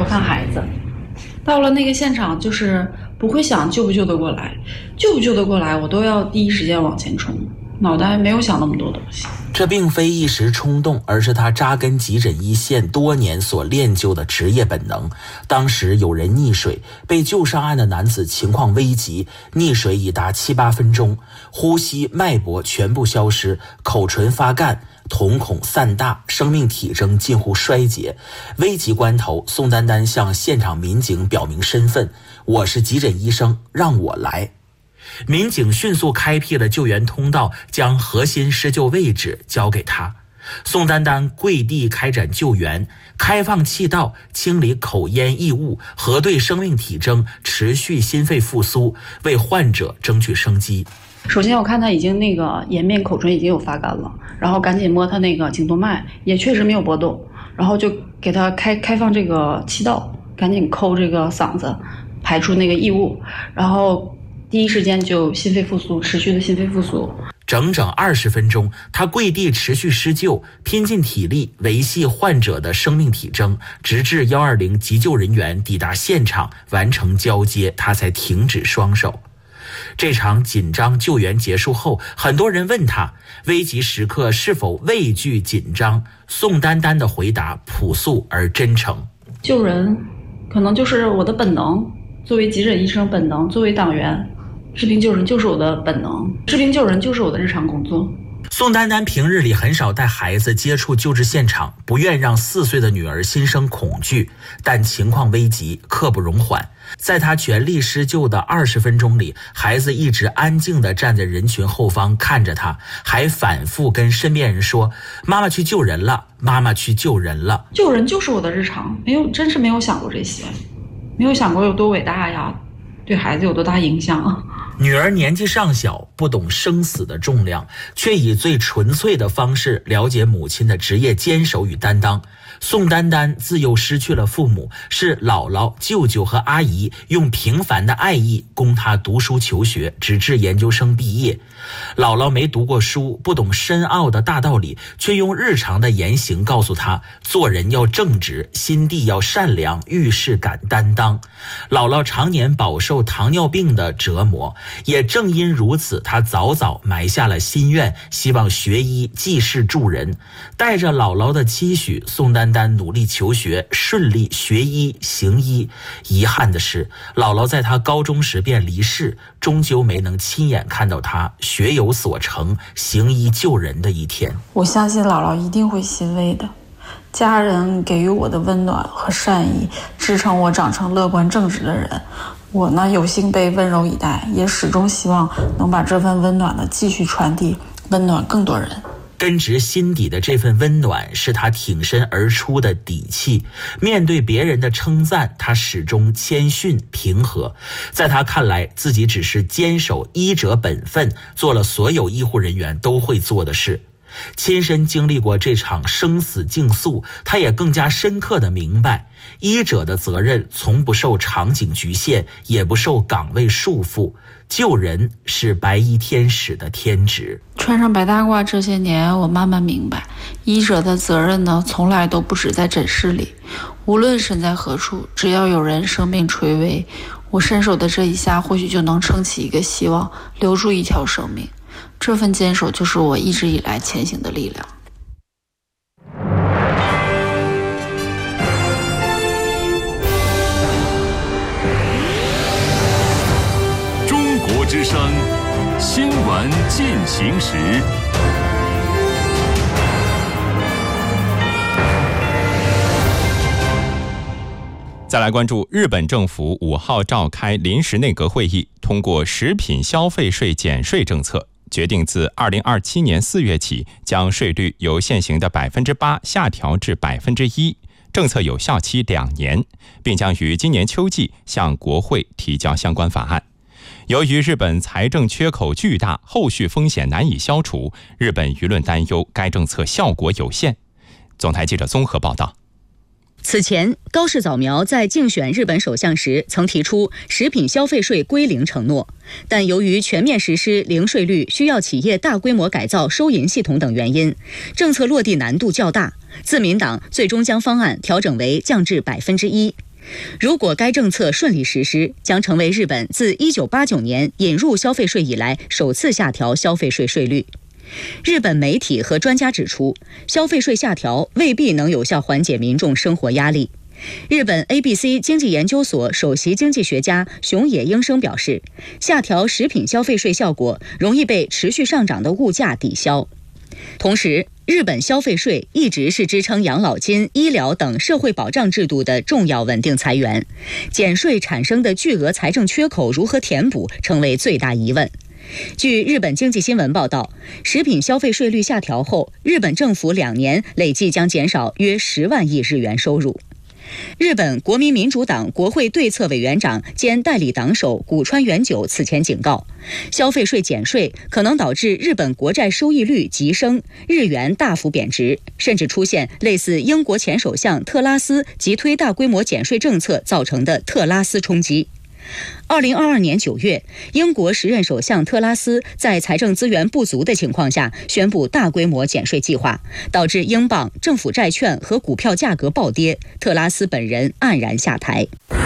看孩子。到了那个现场，就是不会想救不救得过来，救不救得过来，我都要第一时间往前冲，脑袋没有想那么多东西。 这并非一时冲动，而是他扎根急诊一线多年所练就的职业本能。当时有人溺水，被救上岸的男子情况危急，溺水已达7、8分钟，呼吸脉搏全部消失，口唇发干，瞳孔散大，生命体征近乎衰竭。危急关头，宋丹丹向现场民警表明身份：我是急诊医生，让我来。民警迅速开辟了救援通道，将核心施救位置交给他。宋丹丹跪地开展救援，开放气道，清理口咽异物，核对生命体征，持续心肺复苏，为患者争取生机。 首先我看他已经那个颜面口唇已经有发干了，然后赶紧摸他那个颈动脉，也确实没有波动，然后就给他开放这个气道，赶紧抠这个嗓子，排出那个异物，然后第一时间就心肺复苏，持续的心肺复苏。 整整20分钟，他跪地持续施救，拼尽体力维系患者的生命体征，直至120急救人员抵达现场完成交接，他才停止双手。这场紧张救援结束后，很多人问他危急时刻是否畏惧紧张。宋丹丹的回答朴素而真诚： 救人可能就是我的本能，作为急诊医生本能，作为党员，治病救人就是我的本能，治病救人就是我的日常工作。 宋丹丹平日里很少带孩子接触救治现场，不愿让4岁的女儿心生恐惧，但情况危急，刻不容缓。在她全力施救的20分钟里，孩子一直安静地站在人群后方看着她，还反复跟身边人说：妈妈去救人了，妈妈去救人了。 救人就是我的日常，真是没有想过这些，没有想过有多伟大呀，对孩子有多大影响。 女儿年纪尚小，不懂生死的重量，却以最纯粹的方式了解母亲的职业坚守与担当。宋丹丹自幼失去了父母，是姥姥、舅舅和阿姨用平凡的爱意供她读书求学，直至研究生毕业。姥姥没读过书，不懂深奥的大道理，却用日常的言行告诉她，做人要正直，心地要善良，遇事敢担当。姥姥常年饱受糖尿病的折磨，也正因如此，她早早埋下了心愿，希望学医济世助人。带着姥姥的期许，宋丹丹努力求学，顺利学医行医。遗憾的是，姥姥在她高中时便离世，终究没能亲眼看到她学有所成，行医救人的一天。 我相信姥姥一定会欣慰的，家人给予我的温暖和善意，支撑我长成乐观正直的人。我呢，有幸被温柔以待，也始终希望能把这份温暖的继续传递，温暖更多人。 根植心底的这份温暖是他挺身而出的底气，面对别人的称赞，他始终谦逊平和。在他看来，自己只是坚守医者本分，做了所有医护人员都会做的事。亲身经历过这场生死竞速，他也更加深刻地明白，医者的责任从不受场景局限，也不受岗位束缚，救人是白衣天使的天职。 穿上白大褂这些年，我慢慢明白，医者的责任呢，从来都不止在诊室里。无论身在何处，只要有人生命垂危，我伸手的这一下，或许就能撑起一个希望，留住一条生命。这份坚守就是我一直以来前行的力量。 中国之声新闻进行时。再来关注日本政府5号召开临时内阁会议，通过食品消费税减税政策，决定自2027年4月起将税率由现行的 8% 下调至 1%， 政策有效期2年，并将于今年秋季向国会提交相关法案。由于日本财政缺口巨大，后续风险难以消除，日本舆论担忧该政策效果有限。总台记者综合报道。 此前，高市早苗在竞选日本首相时曾提出食品消费税归零承诺，但由于全面实施零税率需要企业大规模改造收银系统等原因，政策落地难度较大，自民党最终将方案调整为降至 1%。 如果该政策顺利实施，将成为日本自1989年引入消费税以来首次下调消费税税率。日本媒体和专家指出，消费税下调未必能有效缓解民众生活压力。日本 ABC 经济研究所首席经济学家熊野英生表示，下调食品消费税效果容易被持续上涨的物价抵消。同时，日本消费税一直是支撑养老金、医疗等社会保障制度的重要稳定财源，减税产生的巨额财政缺口如何填补，成为最大疑问。据日本经济新闻报道，食品消费税率下调后，日本政府2年累计将减少约10万亿日元收入。日本国民民主党国会对策委员长兼代理党首古川元久此前警告，消费税减税可能导致日本国债收益率急升，日元大幅贬值，甚至出现类似英国前首相特拉斯急推大规模减税政策造成的特拉斯冲击。2022年9月，英国时任首相特拉斯在财政资源不足的情况下宣布大规模减税计划，导致英镑、政府债券和股票价格暴跌，特拉斯本人黯然下台。